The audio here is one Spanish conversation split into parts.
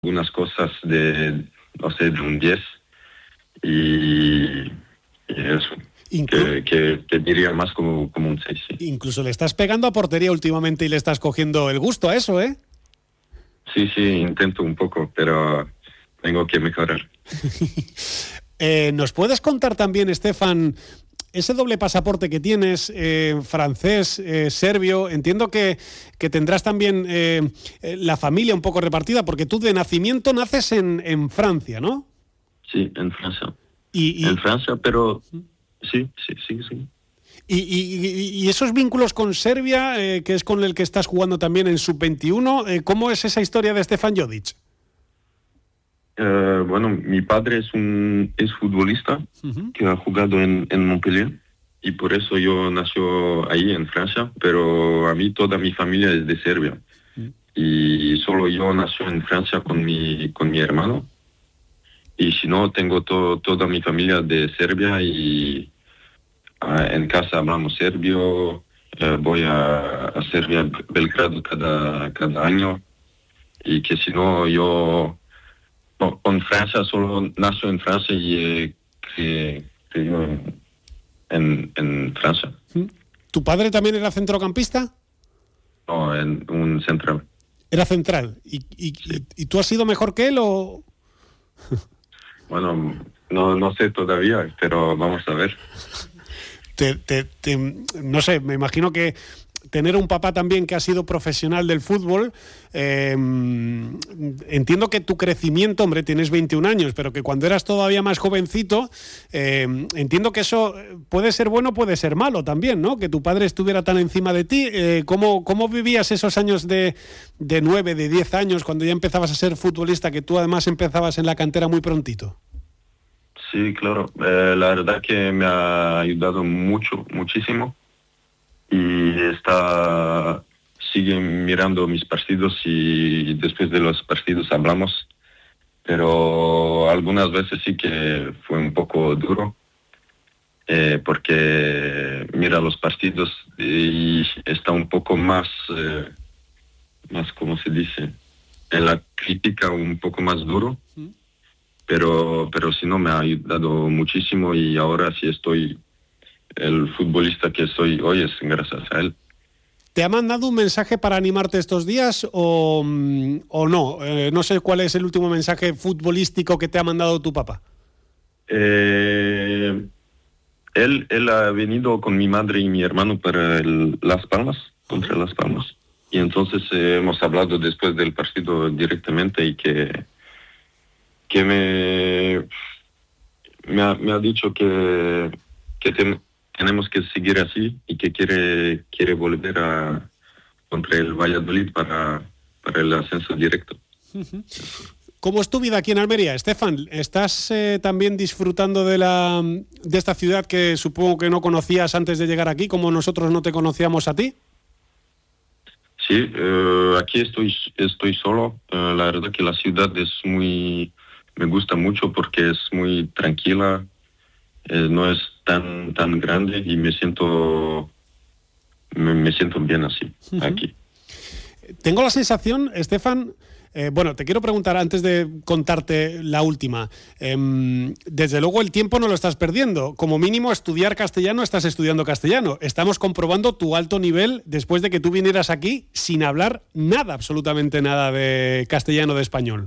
algunas cosas de, no sé, de un 10 y eso, que diría más como un 6, sí. Incluso le estás pegando a portería últimamente y le estás cogiendo el gusto a eso, ¿eh? Sí, intento un poco, pero tengo que mejorar. ¿Nos puedes contar también, Estefan, ese doble pasaporte que tienes, francés, serbio? Entiendo que tendrás también la familia un poco repartida, porque tú de nacimiento naces en Francia, ¿no? Sí, en Francia. En Francia, pero sí. Y esos vínculos con Serbia, que es con el que estás jugando también en Sub-21, ¿cómo es esa historia de Stefan Jodic? Bueno, mi padre es futbolista que ha jugado en Montpellier y por eso yo nació ahí en Francia, pero a mí toda mi familia es de Serbia y solo yo nací en Francia con mi hermano, y si no tengo toda mi familia de Serbia y en casa hablamos serbio. Voy a Serbia, Belgrado cada año, y que si no yo con Francia solo nació en Francia y creció en Francia. ¿Tu padre también era centrocampista? No, en un central. Era central. ¿Y tú has sido mejor que él o...? Bueno, no sé todavía, pero vamos a ver. No sé, me imagino que tener un papá también que ha sido profesional del fútbol, entiendo que tu crecimiento, hombre, tienes 21 años, pero que cuando eras todavía más jovencito, entiendo que eso puede ser bueno, puede ser malo también, ¿no? Que tu padre estuviera tan encima de ti. ¿Cómo vivías esos años de 9, de 10 años, cuando ya empezabas a ser futbolista, que tú además empezabas en la cantera muy prontito? Sí, claro. La verdad que me ha ayudado muchísimo. Y sigue mirando mis partidos y después de los partidos hablamos. Pero algunas veces sí que fue un poco duro, porque mira los partidos y está un poco más, ¿cómo se dice? En la crítica un poco más duro. Pero si no, me ha ayudado muchísimo y ahora sí estoy el futbolista que soy hoy es gracias a él. ¿Te ha mandado un mensaje para animarte estos días o no? No sé cuál es el último mensaje futbolístico que te ha mandado tu papá. Él ha venido con mi madre y mi hermano para Las Palmas, contra Las Palmas. Y entonces hemos hablado después del partido directamente y que me ha dicho que tenemos que seguir así y que quiere volver contra el Valladolid para el ascenso directo. ¿Cómo es tu vida aquí en Almería, Estefan? ¿Estás también disfrutando de esta ciudad que supongo que no conocías antes de llegar aquí, como nosotros no te conocíamos a ti? Sí, aquí estoy solo. La verdad que la ciudad me gusta mucho porque es muy tranquila. No es tan grande y me siento bien así, aquí. Tengo la sensación, Estefan, bueno, te quiero preguntar antes de contarte la última. Desde luego el tiempo no lo estás perdiendo. Como mínimo estudiar castellano, estás estudiando castellano. Estamos comprobando tu alto nivel después de que tú vinieras aquí sin hablar nada, absolutamente nada de castellano, de español.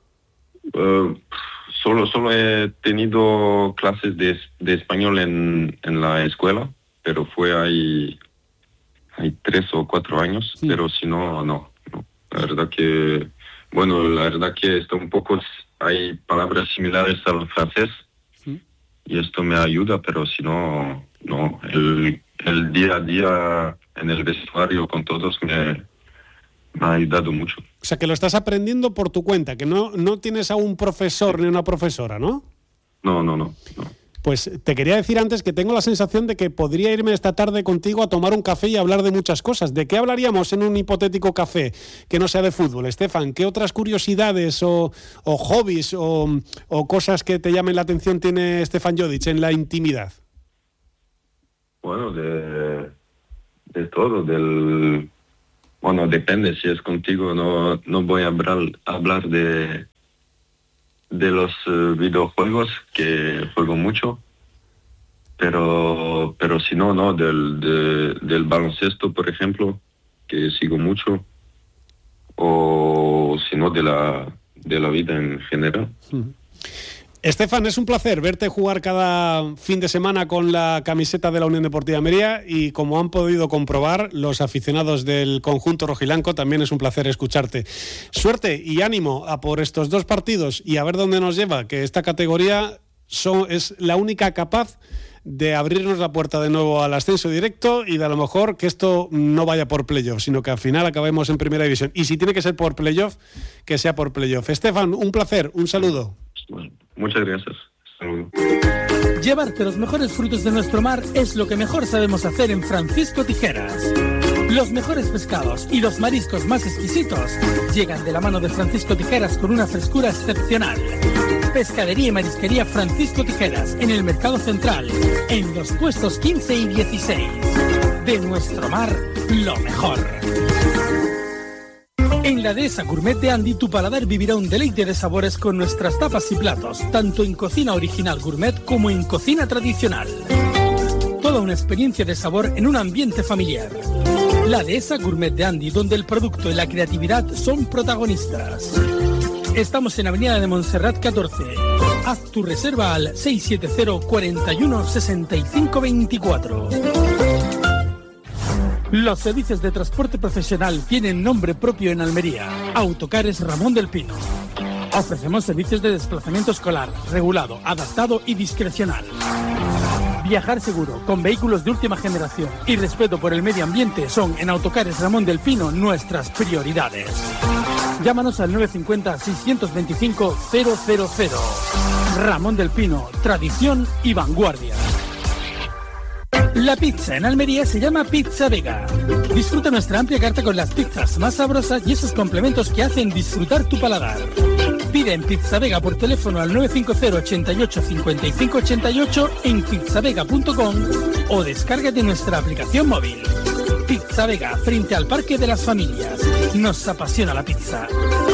Solo he tenido clases de español en la escuela, pero fue hay 3 o 4 años, pero si no. La verdad que está un poco, hay palabras similares al francés, y esto me ayuda, pero si no, el día a día en el vestuario con todos me ha ayudado mucho. O sea, que lo estás aprendiendo por tu cuenta, que no tienes a un profesor ni una profesora, ¿no? No. Pues te quería decir antes que tengo la sensación de que podría irme esta tarde contigo a tomar un café y hablar de muchas cosas. ¿De qué hablaríamos en un hipotético café que no sea de fútbol, Estefan? ¿Qué otras curiosidades o hobbies o cosas que te llamen la atención tiene Stefan Jodic en la intimidad? Bueno, de todo, Bueno, depende, si es contigo no voy a hablar de los videojuegos, que juego mucho, pero si no, del baloncesto, por ejemplo, que sigo mucho, o si no, de la vida en general. Estefan, es un placer verte jugar cada fin de semana con la camiseta de la Unión Deportiva Almería, y como han podido comprobar los aficionados del conjunto rojiblanco, también es un placer escucharte. Suerte y ánimo a por estos 2 partidos y a ver dónde nos lleva, que esta categoría es la única capaz de abrirnos la puerta de nuevo al ascenso directo, y de a lo mejor que esto no vaya por playoff, sino que al final acabemos en primera división. Y si tiene que ser por playoff, que sea por playoff. Estefan, un placer, un saludo. Bueno, muchas gracias. Saludos. Llevarte los mejores frutos de nuestro mar es lo que mejor sabemos hacer en Francisco Tijeras. Los mejores pescados y los mariscos más exquisitos llegan de la mano de Francisco Tijeras con una frescura excepcional. Pescadería y marisquería Francisco Tijeras, en el Mercado Central, en los puestos 15 y 16. De nuestro mar, lo mejor. En la Dehesa Gourmet de Andy, tu paladar vivirá un deleite de sabores con nuestras tapas y platos, tanto en cocina original gourmet como en cocina tradicional. Toda una experiencia de sabor en un ambiente familiar. La Dehesa Gourmet de Andy, donde el producto y la creatividad son protagonistas. Estamos en Avenida de Montserrat 14. Haz tu reserva al 670 41 65 24. Los servicios de transporte profesional tienen nombre propio en Almería. Autocares Ramón del Pino. Ofrecemos servicios de desplazamiento escolar, regulado, adaptado y discrecional. Viajar seguro, con vehículos de última generación y respeto por el medio ambiente son en Autocares Ramón del Pino nuestras prioridades. Llámanos al 950-625-000. Ramón del Pino, tradición y vanguardia. La pizza en Almería se llama Pizza Vega. Disfruta nuestra amplia carta con las pizzas más sabrosas y esos complementos que hacen disfrutar tu paladar. Pide en Pizza Vega por teléfono al 950 88 55 88 en pizzavega.com o descárgate nuestra aplicación móvil. Pizza Vega, frente al Parque de las Familias. Nos apasiona la pizza.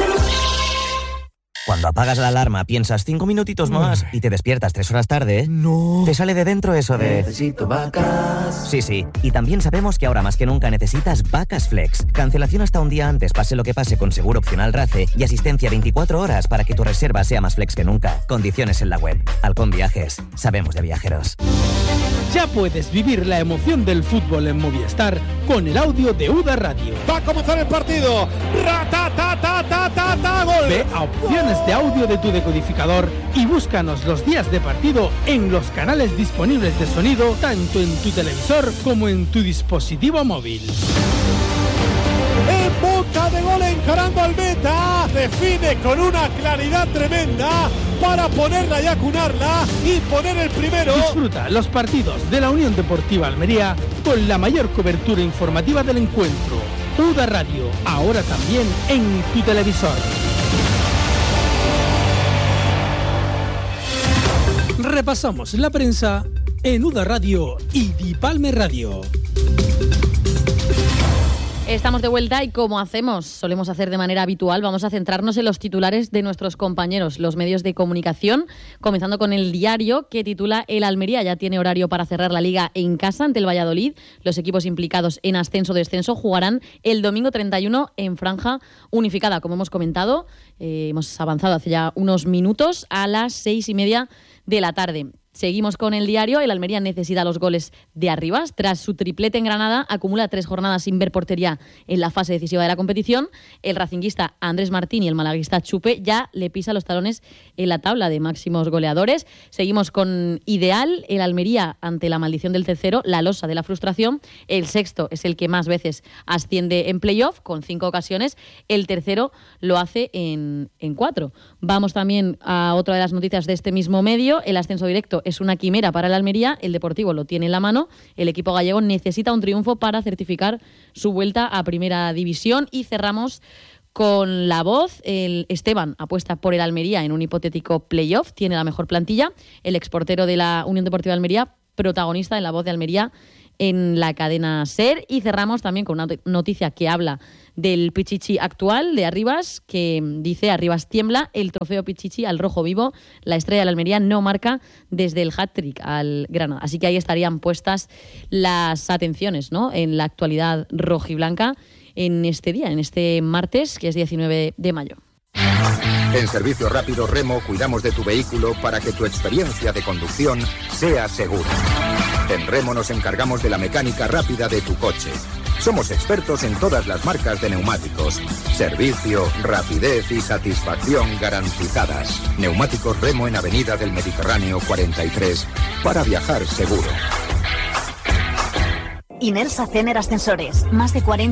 Cuando apagas la alarma piensas 5 minutitos más y te despiertas 3 horas tarde. No. Te sale de dentro eso de... Necesito vacas. Sí. Y también sabemos que ahora más que nunca necesitas Vacas Flex. Cancelación hasta un día antes, pase lo que pase, con seguro opcional RACE y asistencia 24 horas para que tu reserva sea más flex que nunca. Condiciones en la web. Halcón Viajes. Sabemos de viajeros. Ya puedes vivir la emoción del fútbol en Movistar con el audio de UDA Radio. Va a comenzar el partido. ¡Gol! Ve a opciones de audio de tu decodificador y búscanos los días de partido en los canales disponibles de sonido, tanto en tu televisor como en tu dispositivo móvil. En boca de gol, encarando al meta, define con una claridad tremenda para ponerla y acunarla y poner el primero. Disfruta los partidos de la Unión Deportiva Almería con la mayor cobertura informativa del encuentro. UDA Radio, ahora también en tu televisor. Repasamos la prensa en UDA Radio y Dipalme Radio. Estamos de vuelta y como solemos hacer de manera habitual, vamos a centrarnos en los titulares de nuestros compañeros, los medios de comunicación, comenzando con El Diario, que titula: El Almería ya tiene horario para cerrar la Liga en casa ante el Valladolid. Los equipos implicados en ascenso-descenso jugarán el domingo 31 en franja unificada. Como hemos comentado, hemos avanzado hace ya unos minutos, a las 6:30 de la tarde. Seguimos con El Diario. El Almería necesita los goles de Arribas. Tras su triplete en Granada, acumula 3 jornadas sin ver portería en la fase decisiva de la competición. El racinguista Andrés Martín y el malaguista Chupe ya le pisa los talones en la tabla de máximos goleadores. Seguimos con Ideal. El Almería ante la maldición del tercero, la losa de la frustración. El sexto es el que más veces asciende en playoff, con 5 ocasiones. El tercero lo hace en 4. Vamos también a otra de las noticias de este mismo medio. El ascenso directo es una quimera para el Almería, el Deportivo lo tiene en la mano, el equipo gallego necesita un triunfo para certificar su vuelta a Primera División. Y cerramos con La Voz. El Esteban apuesta por el Almería en un hipotético playoff, tiene la mejor plantilla. El exportero de la Unión Deportiva de Almería, protagonista en La Voz de Almería en la cadena SER. Y cerramos también con una noticia que habla del Pichichi actual de Arribas, que dice: Arribas tiembla, el trofeo Pichichi al rojo vivo, la estrella de la Almería no marca desde el hat-trick al Granada. Así que ahí estarían puestas las atenciones, ¿no?, en la actualidad rojiblanca en este día, en este martes, que es 19 de mayo. En Servicio Rápido Remo cuidamos de tu vehículo para que tu experiencia de conducción sea segura. En Remo nos encargamos de la mecánica rápida de tu coche. Somos expertos en todas las marcas de neumáticos. Servicio, rapidez y satisfacción garantizadas. Neumáticos Remo en Avenida del Mediterráneo 43 para viajar seguro. Inersa Cener Ascensores. Más de 40